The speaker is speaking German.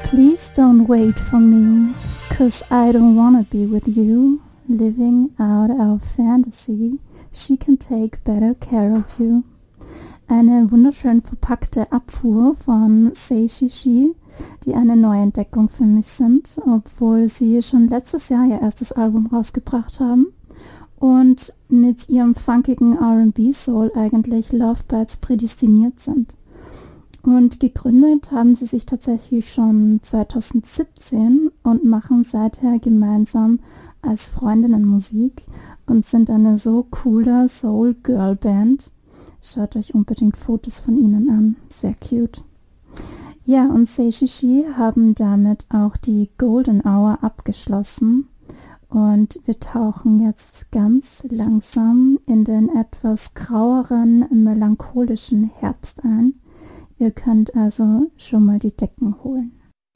Please don't wait for me, 'cause I don't wanna be with you. Living out our fantasy, she can take better care of you. Eine wunderschön verpackte Abfuhr von Say She She, die eine Neuentdeckung für mich sind, obwohl sie schon letztes Jahr ihr erstes Album rausgebracht haben und mit ihrem funkigen R&B-Soul eigentlich Lovebirds prädestiniert sind. Und gegründet haben sie sich tatsächlich schon 2017 und machen seither gemeinsam als Freundinnen Musik und sind eine so coole Soul-Girl-Band. Schaut euch unbedingt Fotos von ihnen an, sehr cute. Ja, und Say She She haben damit auch die Golden Hour abgeschlossen und wir tauchen jetzt ganz langsam in den etwas graueren, melancholischen Herbst ein. Ihr könnt also schon mal die Decken holen.